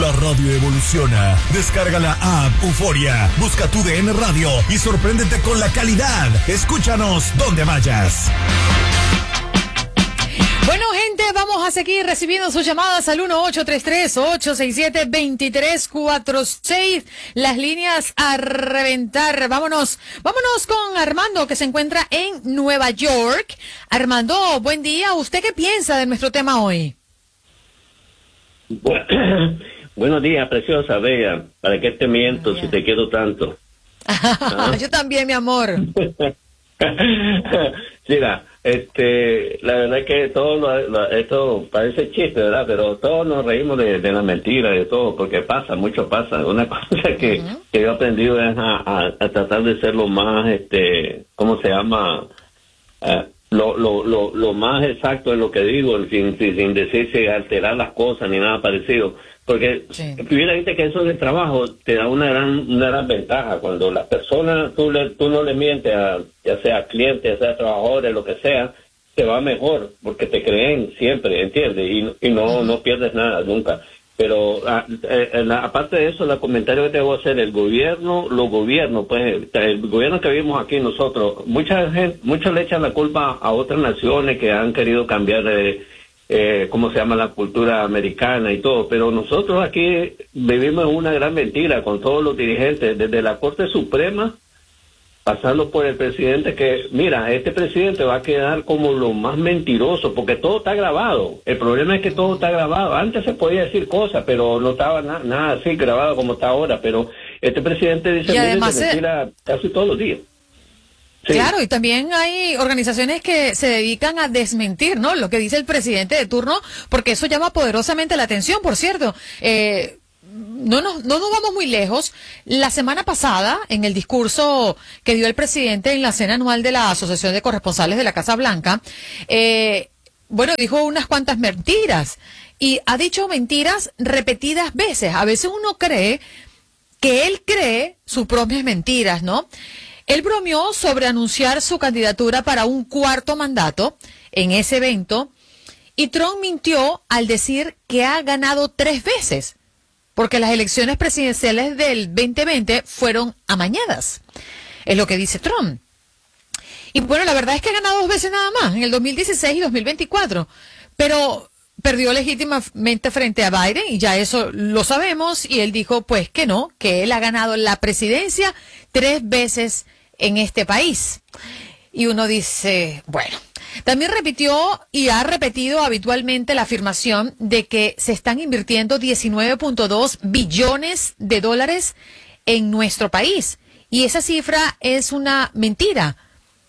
La radio evoluciona. Descarga la app Euforia, busca tu DN Radio y sorpréndete con la calidad. Escúchanos donde vayas. Bueno, gente, vamos a seguir recibiendo sus llamadas al 1-833-867-2346. Las líneas a reventar. Vámonos con Armando, que se encuentra en Nueva York. Armando, buen día. ¿Usted qué piensa de nuestro tema hoy? Buenos días, preciosa, bella. ¿Para qué te miento si te quiero tanto? Yo también, mi amor. Mira, la verdad es que esto parece chiste, ¿verdad? Pero todos nos reímos de la mentira, de todo, porque mucho pasa. Una cosa que yo he aprendido es a tratar de ser lo más, ¿cómo se llama? Lo más exacto en lo que digo, sin decirse alterar las cosas ni nada parecido. Porque mira, viste que eso del trabajo te da una gran ventaja. Cuando las personas, tú no le mientes ya sea clientes, ya sea trabajadores, lo que sea, te va mejor, porque te creen siempre, ¿entiendes? Y no pierdes nada, nunca. Pero aparte de eso, el comentario que te voy a hacer, los gobiernos, pues, el gobierno que vivimos aquí nosotros, muchos le echan la culpa a otras naciones que han querido cambiar ¿cómo se llama? La cultura americana y todo, pero nosotros aquí vivimos una gran mentira con todos los dirigentes, desde la Corte Suprema, pasando por el presidente, que, mira, este presidente va a quedar como lo más mentiroso, porque todo está grabado. El problema es que todo está grabado. Antes se podía decir cosas, pero no estaba nada así grabado como está ahora, pero este presidente dice mentira casi todos los días. Sí. Claro, y también hay organizaciones que se dedican a desmentir, ¿no? Lo que dice el presidente de turno, porque eso llama poderosamente la atención, por cierto. No nos vamos muy lejos. La semana pasada, en el discurso que dio el presidente en la cena anual de la Asociación de Corresponsales de la Casa Blanca, dijo unas cuantas mentiras. Y ha dicho mentiras repetidas veces. A veces uno cree que él cree sus propias mentiras, ¿no? Él bromeó sobre anunciar su candidatura para un cuarto mandato en ese evento, y Trump mintió al decir que ha ganado 3 veces, porque las elecciones presidenciales del 2020 fueron amañadas. Es lo que dice Trump. Y bueno, la verdad es que ha ganado 2 veces nada más, en el 2016 y 2024, pero perdió legítimamente frente a Biden, y ya eso lo sabemos, y él dijo pues que no, que él ha ganado la presidencia 3 veces en este país. Y uno dice, bueno, también repitió y ha repetido habitualmente la afirmación de que se están invirtiendo 19.2 billones de dólares en nuestro país, y esa cifra es una mentira,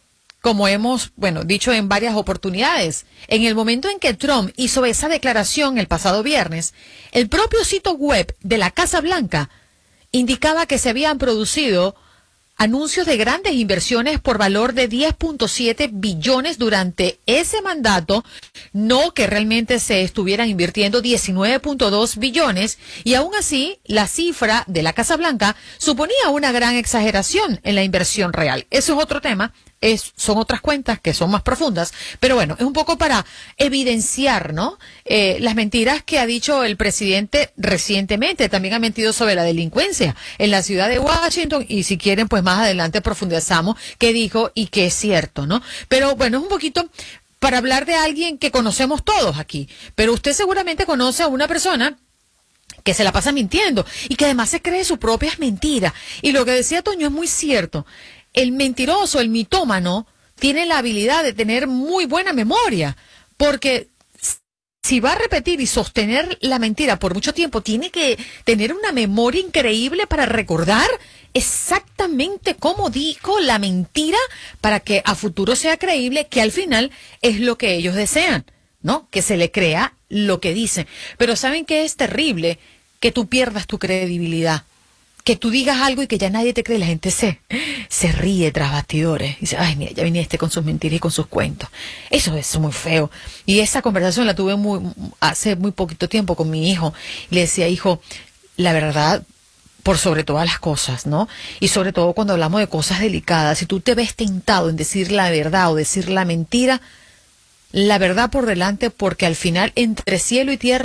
como hemos, dicho en varias oportunidades. En el momento en que Trump hizo esa declaración el pasado viernes, el propio sitio web de la Casa Blanca indicaba que se habían producido anuncios de grandes inversiones por valor de 10.7 billones durante ese mandato, no que realmente se estuvieran invirtiendo 19.2 billones, y aún así la cifra de la Casa Blanca suponía una gran exageración en la inversión real. Eso es otro tema. Son otras cuentas que son más profundas, pero bueno, es un poco para evidenciar, ¿no? Las mentiras que ha dicho el presidente recientemente. También ha mentido sobre la delincuencia en la ciudad de Washington, y si quieren, pues más adelante profundizamos qué dijo y qué es cierto, ¿no? Pero bueno, es un poquito para hablar de alguien que conocemos todos aquí, pero usted seguramente conoce a una persona que se la pasa mintiendo y que además se cree sus propias mentiras. Y lo que decía Toño es muy cierto. El mentiroso, el mitómano, tiene la habilidad de tener muy buena memoria, porque si va a repetir y sostener la mentira por mucho tiempo, tiene que tener una memoria increíble para recordar exactamente cómo dijo la mentira, para que a futuro sea creíble, que al final es lo que ellos desean, ¿no? Que se le crea lo que dicen. Pero ¿saben qué es terrible? Que tú pierdas tu credibilidad. Que tú digas algo y que ya nadie te cree, la gente se ríe tras bastidores. Y dice, ay, mira, ya viene con sus mentiras y con sus cuentos. Eso es muy feo. Y esa conversación la tuve hace muy poquito tiempo con mi hijo. Y le decía, hijo, la verdad, por sobre todas las cosas, ¿no? Y sobre todo cuando hablamos de cosas delicadas, si tú te ves tentado en decir la verdad o decir la mentira, la verdad por delante, porque al final, entre cielo y tierra,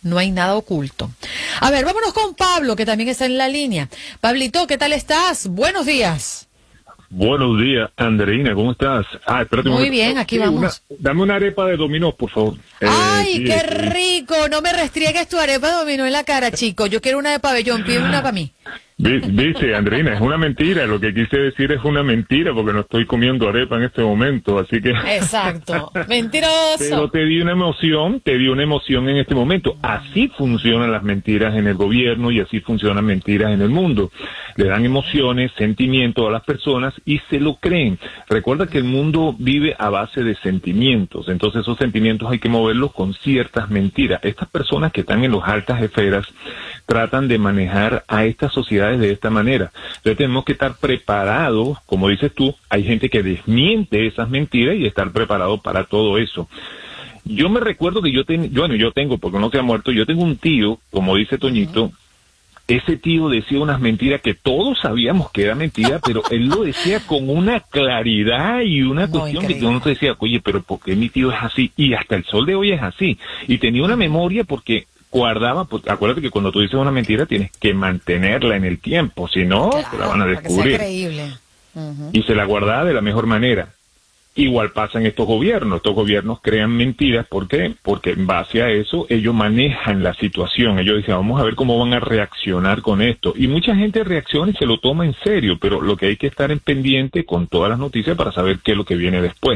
No hay nada oculto. A ver, vámonos con Pablo, que también está en la línea. Pablito, ¿qué tal estás? Buenos días. Buenos días, Andreina, ¿cómo estás? Espérate un Muy momento. bien, aquí vamos. Dame una arepa de dominó, por favor. ¡Ay, Sí, qué sí. rico! No me restriegues tu arepa de dominó en la cara, chico. Yo quiero una de pabellón, pide una para mí. Viste, Andreina, es una mentira. Lo que quise decir es una mentira porque no estoy comiendo arepa en este momento, así que... Exacto. Mentiroso. Pero te di una emoción en este momento. Así funcionan las mentiras en el gobierno y así funcionan mentiras en el mundo. Le dan emociones, sentimientos a las personas y se lo creen. Recuerda que el mundo vive a base de sentimientos, entonces esos sentimientos hay que moverlos con ciertas mentiras. Estas personas que están en las altas esferas tratan de manejar a estas sociedades de esta manera. Entonces tenemos que estar preparados, como dices tú, hay gente que desmiente esas mentiras y estar preparados para todo eso. Yo me recuerdo que yo tengo, porque no se ha muerto, yo tengo un tío, como dice Toñito, ese tío decía unas mentiras que todos sabíamos que era mentira, pero él lo decía con una claridad y una cuestión que uno te decía, oye, pero ¿por qué mi tío es así? Y hasta el sol de hoy es así. Y tenía una memoria porque guardaba, pues, acuérdate que cuando tú dices una mentira tienes que mantenerla en el tiempo, si no, Claro, te la van a para que sea descubrir. creíble. Y se la guardaba de la mejor manera. Igual pasa en estos gobiernos crean mentiras, ¿por qué? Porque en base a eso ellos manejan la situación, ellos dicen, vamos a ver cómo van a reaccionar con esto, y mucha gente reacciona y se lo toma en serio, pero lo que hay que estar en pendiente con todas las noticias para saber qué es lo que viene después.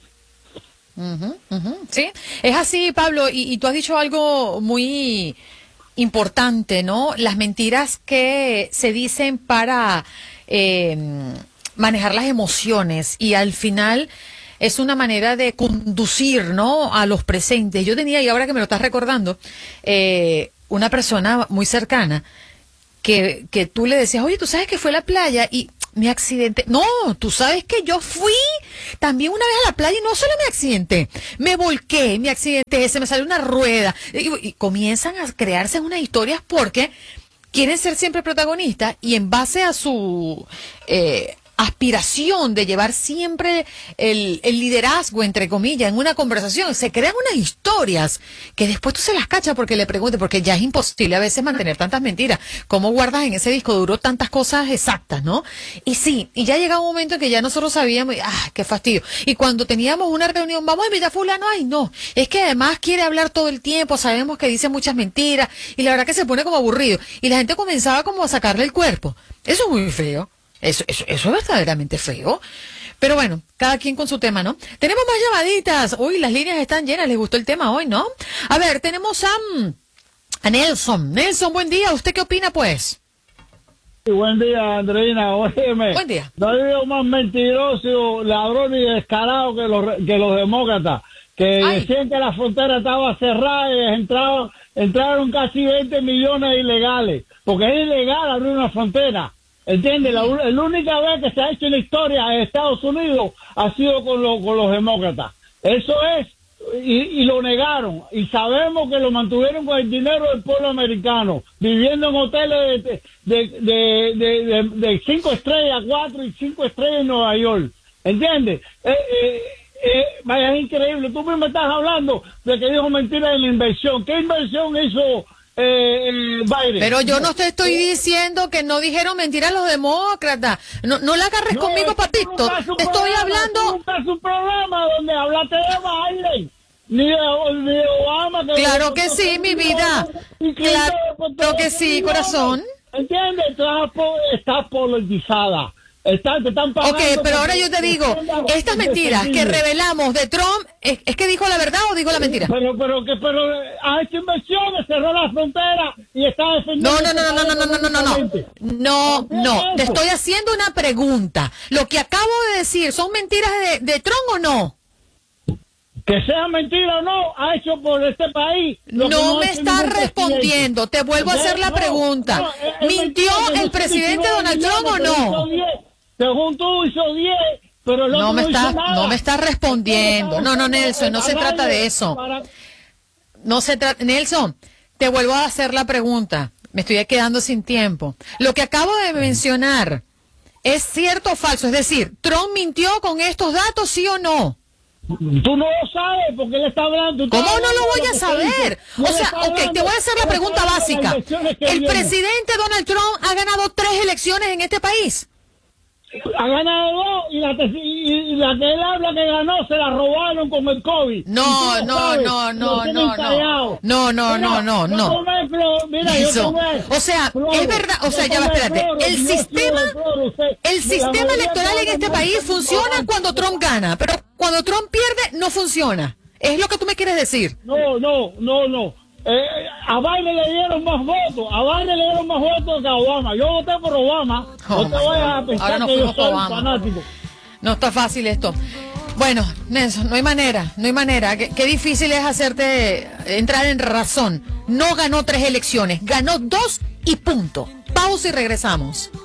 Sí, es así, Pablo, y tú has dicho algo muy importante, ¿no? Las mentiras que se dicen para manejar las emociones y al final es una manera de conducir, ¿no?, a los presentes. Yo tenía, y ahora que me lo estás recordando, una persona muy cercana que tú le decías, oye, ¿tú sabes que fue a la playa y me accidenté? No, tú sabes que yo fui también una vez a la playa y no solo me accidenté, me volqué, me accidenté, se me salió una rueda. Y comienzan a crearse unas historias porque quieren ser siempre protagonistas y en base a su aspiración de llevar siempre el liderazgo, entre comillas, en una conversación, se crean unas historias que después tú se las cachas porque le preguntes, porque ya es imposible a veces mantener tantas mentiras. ¿Cómo guardas en ese disco duro tantas cosas exactas, no? Y sí, y ya llegaba un momento en que ya nosotros sabíamos, qué fastidio. Y cuando teníamos una reunión, vamos a invitar a fulano, ay no, es que además quiere hablar todo el tiempo, sabemos que dice muchas mentiras, y la verdad que se pone como aburrido. Y la gente comenzaba como a sacarle el cuerpo. Eso es muy feo. Eso es verdaderamente feo. Pero bueno, cada quien con su tema, ¿no? Tenemos más llamaditas. Uy, las líneas están llenas. Les gustó el tema hoy, ¿no? A ver, tenemos a Nelson. Nelson, buen día. ¿Usted qué opina, pues? Buen día, Andreina. Óyeme. Buen día. No hay más mentiroso, ladrón y descarado que los demócratas, que decían que la frontera estaba cerrada y entraron casi 20 millones ilegales, porque es ilegal abrir una frontera. ¿Entiendes? La única vez que se ha hecho en la historia en Estados Unidos ha sido con los demócratas. Eso es, y lo negaron. Y sabemos que lo mantuvieron con el dinero del pueblo americano, viviendo en hoteles de 5 estrellas, 4 y 5 estrellas en Nueva York. ¿Entiendes? Vaya, es increíble. Tú mismo estás hablando de que dijo mentira en la inversión. ¿Qué inversión hizo Biden? Pero yo no te estoy diciendo que no dijeron mentiras los demócratas. No la agarres conmigo, papito. Te estoy hablando. Nunca es un programa donde hablaste de Biden, ni de Obama. Claro que sí, mi vida. Claro que sí, corazón. ¿Entiendes? Estás politizada. Te están pagando. Ok, pero ahora yo te digo, estas mentiras que revelamos de Trump, ¿es que dijo la verdad o dijo la mentira? Pero ha hecho inversiones, cerró la frontera y está defendiendo. No, te estoy haciendo una pregunta. Lo que acabo de decir, ¿son mentiras de Trump o no? Que sea mentira o no, ha hecho por este país. No me estás respondiendo, te vuelvo a hacer la pregunta. ¿Mintió el presidente Donald Trump o no? Según tú hizo 10, pero el otro no hizo nada. No me estás respondiendo. No, Nelson, no se trata de eso. Nelson, te vuelvo a hacer la pregunta. Me estoy quedando sin tiempo. Lo que acabo de mencionar, ¿es cierto o falso? Es decir, ¿Trump mintió con estos datos, sí o no? Tú no lo sabes porque él está hablando. ¿Cómo no lo voy a saber? O sea, ok, te voy a hacer la pregunta básica. ¿El presidente Donald Trump ha ganado 3 elecciones en este país? Ha ganado 2 y la que él habla que ganó se la robaron con el COVID. No. Mira, o sea, es verdad, o sea, ya va, espérate. El sistema electoral en este país funciona cuando Trump gana, pero cuando Trump pierde no funciona. ¿Es lo que tú me quieres decir? No. A Biden le dieron más votos. Que a Obama. Yo voté por Obama. No te vayas a pensar que yo soy un fanático. No está fácil esto. Bueno, Nelson, no hay manera. Qué difícil es hacerte entrar en razón. No ganó 3 elecciones, ganó 2 y punto. Pausa y regresamos.